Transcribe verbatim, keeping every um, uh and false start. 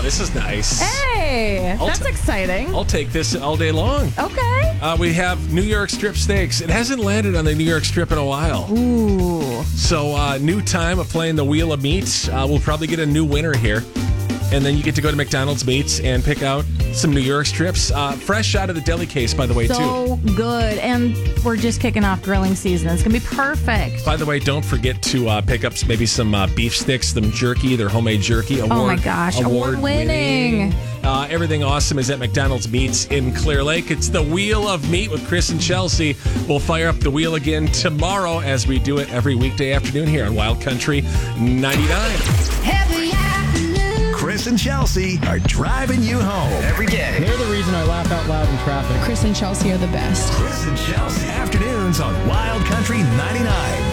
Oh, this is nice. Hey, I'll that's t- exciting. I'll take this all day long. Okay. Uh, we have New York strip steaks. It hasn't landed on the New York strip in a while. Ooh. So, uh, new time of playing the Wheel of Meat. Uh, we'll probably get a new winner here. And then you get to go to McDonald's Meats and pick out some New York strips. Uh, fresh out of the deli case, by the way, too. So good. And we're just kicking off grilling season. It's going to be perfect. By the way, don't forget to uh, pick up maybe some uh, beef sticks, some jerky, their homemade jerky. Award, Oh, my gosh. Award-winning. Uh, everything awesome is at McDonald's Meats in Clear Lake. It's the Wheel of Meat with Chris and Chelsea. We'll fire up the wheel again tomorrow as we do it every weekday afternoon here on Wild Country ninety-nine. Every afternoon. Chris and Chelsea are driving you home every day. They're the reason I laugh out loud in traffic. Chris and Chelsea are the best. Chris and Chelsea afternoons on Wild Country ninety-nine.